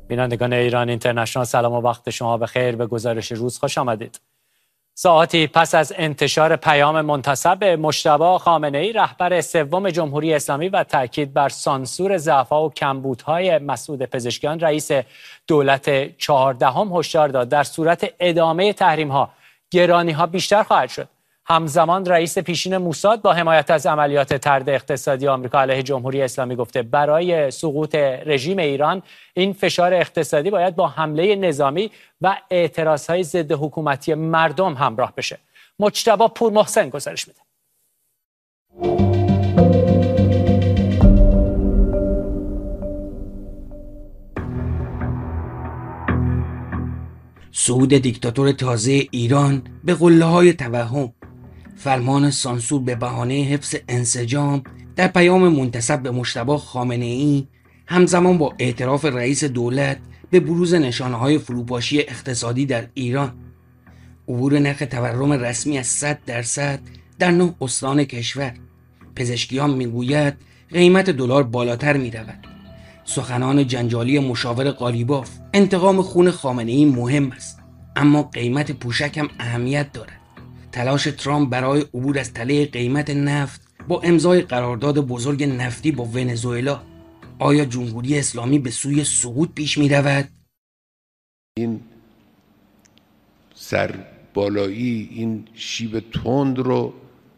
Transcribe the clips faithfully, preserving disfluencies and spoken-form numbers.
بینندگان ایران اینترنشنال، سلام و وقت شما بخیر. به گزارش روز خوش آمدید. ساعاتی پس از انتشار پیام منتسب به مجتبی خامنه‌ای رهبر سوم جمهوری اسلامی و تاکید بر سانسور ضعف‌ها و کمبودهای مسعود پزشکیان، رئیس دولت چهاردهم هشدار داد در صورت ادامه تحریم‌ها گرانی‌ها بیشتر خواهد شد. همزمان رئیس پیشین موساد با حمایت از عملیات طرد اقتصادی آمریکا علیه جمهوری اسلامی گفته برای سقوط رژیم ایران این فشار اقتصادی باید با حمله نظامی و اعتراضهای ضد حکومتی مردم همراه بشه. مجتبی پور محسن گزارش میده. صعود دیکتاتور تازه ایران به قله‌های توهم، فرمان سانسور به بهانه حفظ انسجام در پیام منتسب به مجتبی خامنه‌ای همزمان با اعتراف رئیس دولت به بروز نشانه‌های فروپاشی اقتصادی در ایران، عبور نرخ تورم رسمی از صد درصد در نه استان کشور. پزشکیان میگوید قیمت دلار بالاتر می‌رود. سخنان جنجالی مشاور قالیباف، انتقام خون خامنه‌ای مهم است اما قیمت پوشک هم اهمیت دارد. تلاش ترامپ برای عبور از تله قیمت نفت با امضای قرارداد بزرگ نفتی با ونزوئلا. آیا جمهوری اسلامی به سوی سقوط پیش می رود؟ این سربالایی، این شیب تند رو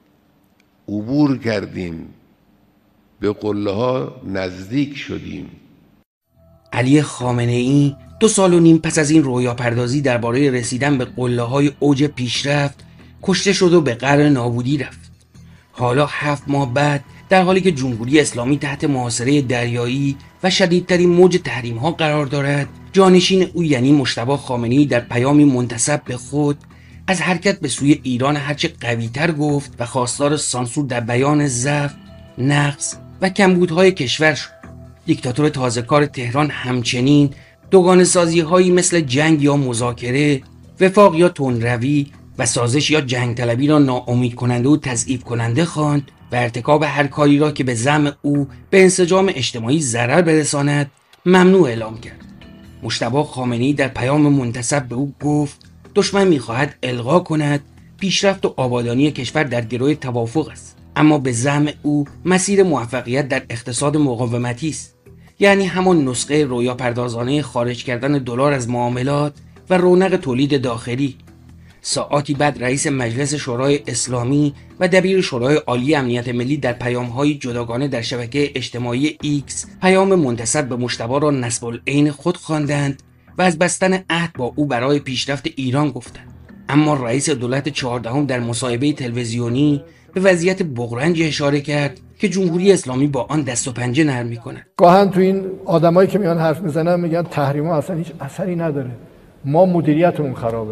عبور کردیم، به قله ها نزدیک شدیم. علی خامنه‌ای دو سال و نیم پس از این رویا پردازی درباره رسیدن به قله های اوج پیشرفت کشته شد و به قعر نابودی رفت. حالا هفت ماه بعد، در حالی که جمهوری اسلامی تحت محاصره دریایی و شدیدترین موج تحریم ها قرار دارد، جانشین او یعنی مجتبی خامنه‌ای در پیامی منتسب به خود از حرکت به سوی ایران هرچه قوی‌تر گفت و خواستار سانسور در بیان ضعف، نقص و کمبودهای کشور شد. دیکتاتور تازه‌کار تهران همچنین دوگانه سازی هایی مثل جنگ یا مذاکره، وفاق یا تندروی و سازش یا جنگ طلبی را ناامید کننده و تضعیف کننده خواند و ارتکاب هر کاری را که به زعم او به انسجام اجتماعی ضرر برساند ممنوع اعلام کرد. مجتبی خامنه‌ای در پیام منتسب به او گفت دشمن می‌خواهد الغا کند پیشرفت و آبادانی کشور در گروه توافق است، اما به زعم او مسیر موفقیت در اقتصاد مقاومتی است، یعنی همان نسخه رویا پردازانه خارج کردن دلار از معاملات و رونق تولید داخلی. ساعاتی بعد رئیس مجلس شورای اسلامی و دبیر شورای عالی امنیت ملی در پیام‌های جداگانه در شبکه اجتماعی ایکس پیام منتسب به مجتبی را نصب العین خود خواندند و از بستن عهد با او برای پیشرفت ایران گفتند. اما رئیس دولت چهاردهم در مصاحبه تلویزیونی به وضعیت بغرنج اشاره کرد که جمهوری اسلامی با آن دست و پنجه نرم می‌کند. گاهن تو این آدمایی که میان حرف میزنن میگن تحریم‌ها اصلا هیچ اثری نداره، ما مدیریتمون خرابه.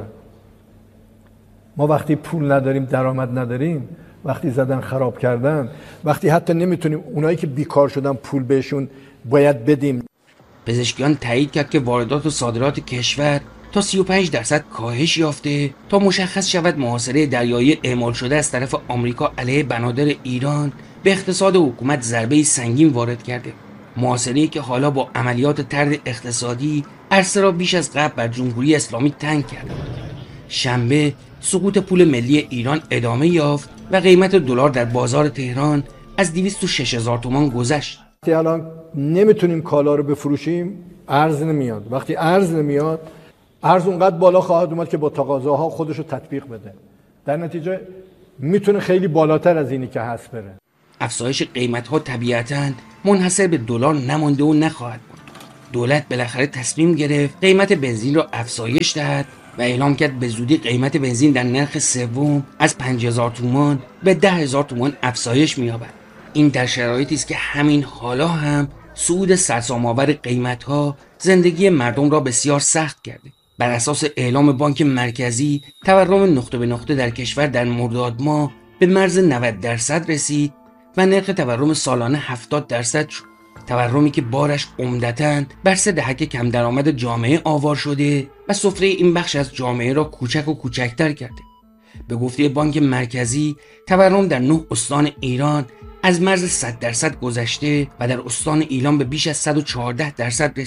ما وقتی پول نداریم، درآمد نداریم، وقتی زدن خراب کردن، وقتی حتی نمیتونیم اونایی که بیکار شدن پول بهشون باید بدیم. پزشکیان تایید کرد که واردات و صادرات کشور تا سی و پنج درصد کاهش یافته تا مشخص شود محاصره دریایی اعمال شده از طرف آمریکا علیه بنادر ایران به اقتصاد حکومت ضربه سنگین وارد کرده. محاصره‌ای که حالا با عملیات طرد اقتصادی عرصه را بیش از قبل بر جمهوری اسلامی تنگ کرده. شنبه سقوط پول ملی ایران ادامه یافت و قیمت دلار در بازار تهران از دویست و شش هزار تومان گذشت. وقتی الان نمیتونیم کالا رو بفروشیم، ارز نمیاد. وقتی ارز نمیاد، ارز اونقدر بالا خواهد اومد که با تقاضاها خودش رو تطبیق بده. در نتیجه میتونه خیلی بالاتر از اینی که هست بره. افزایش قیمت‌ها طبیعتاً منحصر به دلار نمانده و نخواهد بود. دولت بالاخره تصمیم گرفت قیمت بنزین را افزایش دهد و اعلام کرد به زودی قیمت بنزین در نرخ سوم از پنج هزار تومان به ده هزار تومان افزایش می‌یابد. این در شرایطی است که همین حالا هم صعود سرسام‌آور قیمت‌ها زندگی مردم را بسیار سخت کرده. بر اساس اعلام بانک مرکزی، تورم نقطه به نقطه در کشور در مرداد ماه به مرز نود درصد رسید و نرخ تورم سالانه هفتاد درصد شد. تورمی که بارش عمدتاً بر سه دهک کم درآمد جامعه آوار شده و سفره این بخش از جامعه را کوچک و کوچکتر کرده. به گفته بانک مرکزی، تورم در نه استان ایران از مرز صد درصد گذشته و در استان ایلام به بیش از صد و چهارده درصد رسیده.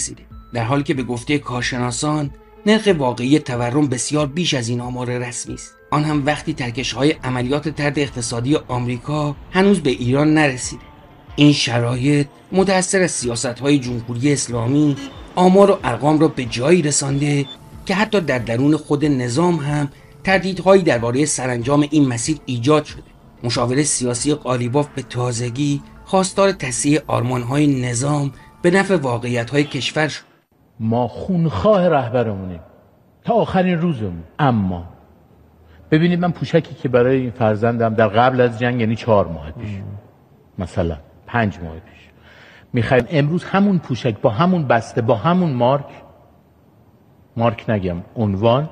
در حالی که به گفته کارشناسان نرخ واقعی تورم بسیار بیش از این آمار رسمی است، آن هم وقتی ترکش‌های عملیات طرد اقتصادی آمریکا هنوز به ایران نرسیده. این شرایط متأثر از سیاست‌های جمهوری اسلامی آمار و ارقام را به جایی رسانده که حتی در درون خود نظام هم تردیدهایی درباره سرانجام این مسیر ایجاد شده. مشاور سیاسی قالیباف به تازگی خواستار تصحیح آرمان‌های نظام به نفع واقعیت‌های کشور شد. ما خونخواه رهبرمونیم تا آخرین روزمون، اما ببینید من پوشکی که برای این فرزندم در قبل از جنگ، یعنی چهار ماه پیش مثلا پنج ماه پیش میخوایم، امروز همون پوشک با همون بسته با همون مارک مارک نگم عنوان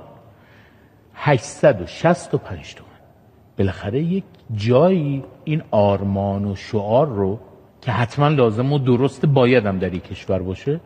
هشتصد و شصت و پنج تومن. بالاخره یک جایی این آرمان و شعار رو که حتما لازم و درست باید هم در این کشور باشه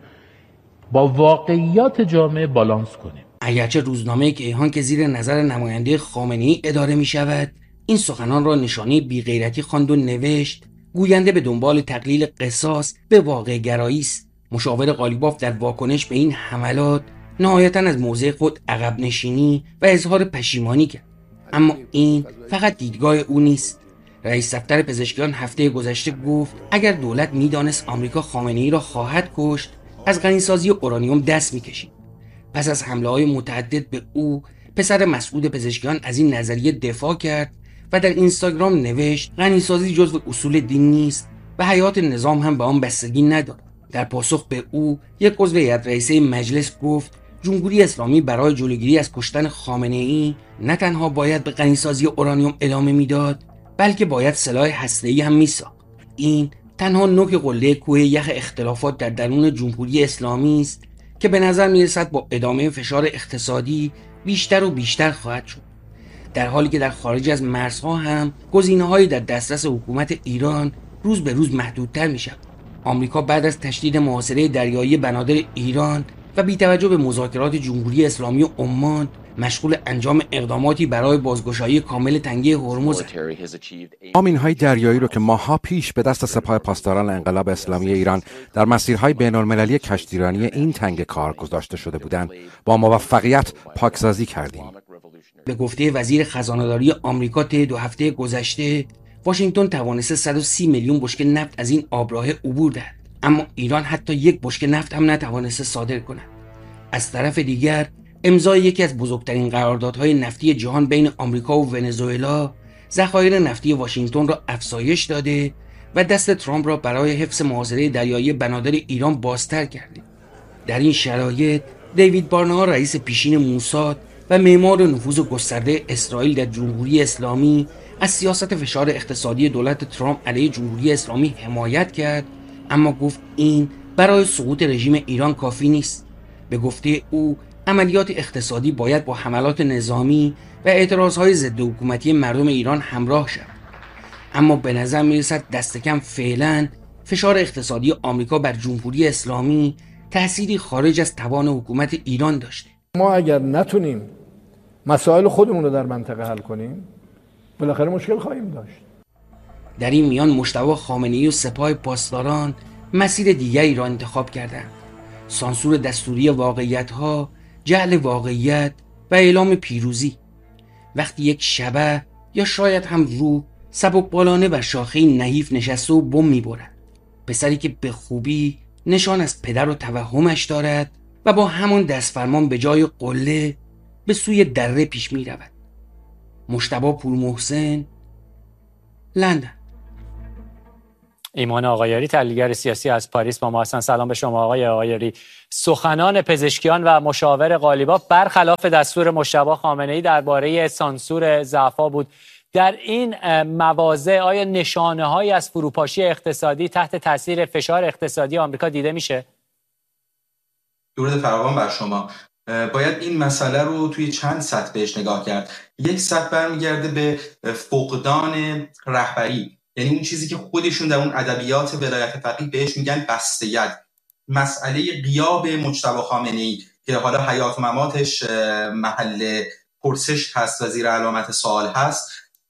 با واقعیات جامعه بالانس کنیم. اگرچه روزنامه کیهان که زیر نظر نماینده خامنه‌ای اداره می شود این سخنان را نشانه بی‌غیرتی خواند و نوشت گوینده به دنبال تقلیل قصاص به واقع گرایی است. مشاور قالیباف در واکنش به این حملات نهایتاً از موضع خود عقب نشینی و اظهار پشیمانی کرد. اما این فقط دیدگاه او نیست. رئیس دفتر پزشکیان هفته گذشته گفت اگر دولت میدانست آمریکا خامنه‌ای را خواهد کشت از غنیسازی اورانیوم دست میکشید. پس از حمله‌های متعدد به او پسر مسعود پزشکیان از این نظریه دفاع کرد و در اینستاگرام نوشت غنیسازی جزو اصول دین نیست و حیات نظام هم به آن بستگی ندارد. در پاسخ به او یک عضو هیئت رئیسه مجلس گفت جمهوری اسلامی برای جلوگیری از کشتن خامنه‌ای نه تنها باید به غنیسازی اورانیوم ادامه میداد بلکه باید سلاح هسته‌ای هم میساخت. این تنها نوک قله کوه یخ اختلافات در درون جمهوری اسلامی است که به نظر میرسد با ادامه فشار اقتصادی بیشتر و بیشتر خواهد شد، در حالی که در خارج از مرزها هم گزینه‌هایی در دسترس حکومت ایران روز به روز محدودتر می‌شود. آمریکا بعد از تشدید محاصره دریایی بنادر ایران و بی توجه به مذاکرات جمهوری اسلامی و عمان مشغول انجام اقداماتی برای بازگشایی کامل تنگه هرمز. آمین‌های دریایی رو که ماه‌ها پیش به دست سپاه پاسداران انقلاب اسلامی ایران در مسیرهای بین‌المللی کشتیرانی این تنگه کار گذاشته شده بودند با موفقیت پاکسازی کردیم. به گفته وزیر خزانه‌داری آمریکا طی دو هفته گذشته واشنگتن توانسته صد و سی میلیون بشکه نفت از این آبراه عبور دهد، اما ایران حتی یک بشکه نفت هم نتوانسته صادر کند. از طرف دیگر امضای یکی از بزرگترین قراردادهای نفتی جهان بین آمریکا و ونزوئلا ذخایر نفتی واشنگتن را افزایش داده و دست ترامپ را برای حفظ محاصره دریایی بنادر ایران بازتر کرده. در این شرایط دیوید بارنها رئیس پیشین موساد و معمار نفوذ گسترده اسرائیل در جمهوری اسلامی از سیاست فشار اقتصادی دولت ترامپ علیه جمهوری اسلامی حمایت کرد، اما گفت این برای سقوط رژیم ایران کافی نیست. به گفته او عملیات اقتصادی باید با حملات نظامی و اعتراضهای ضد حکومتی مردم ایران همراه شود. اما به نظر میرسد دست کم فعلا فشار اقتصادی آمریکا بر جمهوری اسلامی تأثیری خارج از توان حکومت ایران داشته. ما اگر نتونیم مسائل خودمون رو در منطقه حل کنیم بالاخره مشکل خواهیم داشت. در این میان مجتبی خامنه‌ای و سپاه پاسداران مسیر دیگری را انتخاب کردند: سانسور دستوری واقعیت‌ها، جعل واقعیت و اعلام پیروزی. وقتی یک شبح یا شاید هم روح سبکبالانه بر شاخه نحیف نشسته و بم می‌برد، پسری که به خوبی نشان از پدر و توهمش دارد و با همان دستفرمان به جای قله به سوی دره پیش می رود. مجتبی پورمحسن، لندن. ایمان آقایاری، تحلیلگر سیاسی از پاریس با ما هستند. سلام به شما آقای آقایاری. سخنان پزشکیان و مشاور قالیباف برخلاف دستور مجتبی خامنه‌ای درباره سانسور ضعفا بود. در این مواضع آیا نشانه‌هایی از فروپاشی اقتصادی تحت تاثیر فشار اقتصادی آمریکا دیده میشه؟ درود فراوان بر شما. باید این مسئله رو توی چند سطح بهش نگاه کرد. یک سطح برمیگرده به فقدان رهبری، یعنی اون چیزی که خودشون در اون ادبیات ولایت فقیه بهش میگن بسته ید. مسئله غیاب مجتبی خامنه‌ای که حالا حیات و مماتش محل پرسش هست و زیر علامت سوال هست،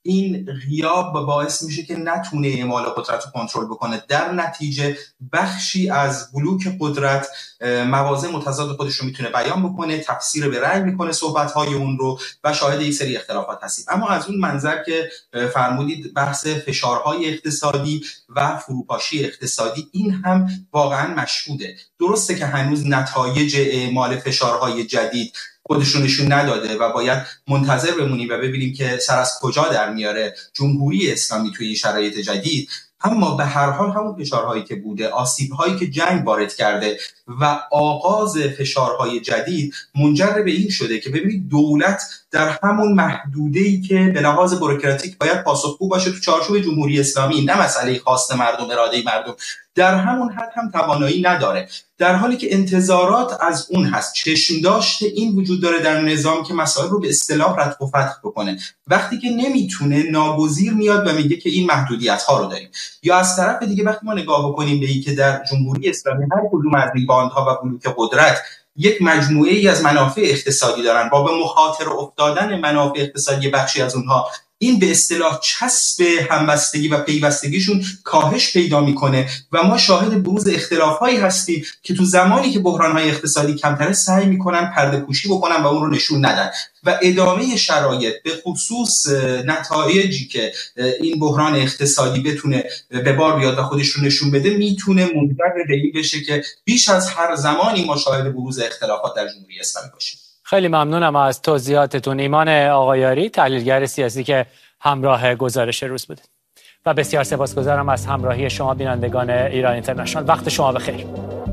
این غیاب باعث میشه که نتونه اعمال قدرت رو کنترل بکنه. در نتیجه بخشی از بلوک قدرت مواضع متضاد خودش رو میتونه بیان بکنه، تفسیر به رأی میکنه صحبت‌های اون رو و شاهد یک سری اختلافات هستیم. اما از اون منظر که فرمودید بحث فشارهای اقتصادی و فروپاشی اقتصادی، این هم واقعا مشهوده. درسته که هنوز نتایج اعمال فشارهای جدید خودشون نشون نداده و باید منتظر بمونیم و ببینیم که سر از کجا در میاره جمهوری اسلامی توی این شرایط جدید. اما به هر حال همون فشارهایی که بوده، آسیب‌هایی که جنگ وارد کرده و آغاز فشارهای جدید منجر به این شده که ببینید دولت در همون محدوده‌ای که به لحاظ بوروکراتیک باید پاسخگو باشه تو چارچوب جمهوری اسلامی، نه مسئله خواست مردم، اراده مردم، در همون حد هم توانایی نداره، در حالی که انتظارات از اون هست. چشم داشته این وجود داره در نظام که مسائل رو به اصطلاح رتق و فتق بکنه. وقتی که نمیتونه ناگزیر میاد و میگه که این محدودیت ها رو داریم. یا از طرف دیگه وقتی ما نگاه بکنیم به این که در جمهوری اسلامی هر کدوم از این باندها و بلوک قدرت یک مجموعه ای از منافع اقتصادی دارن، با به مخاطره افتادن منافع اقتصادی بخشی از اونها این به اصطلاح چسب همبستگی و پیوستگیشون کاهش پیدا میکنه و ما شاهد بروز اختلاف‌هایی هستیم که تو زمانی که بحران‌های اقتصادی کمتره سعی میکنن پرده پوشی بکنن و اون رو نشون ندن و ادامه شرایط به خصوص نتایجی که این بحران اقتصادی بتونه به بار بیاد و خودش رو نشون بده میتونه منجر به این بشه که بیش از هر زمانی ما شاهد بروز اختلافات در جمهوری اسلامی باشیم. خیلی ممنونم از توضیحاتتون. ایمان آقایاری، تحلیلگر سیاسی که همراه گزارش روز بودید. و بسیار سپاسگزارم از همراهی شما بینندگان ایران اینترنشنال. وقت شما بخیر.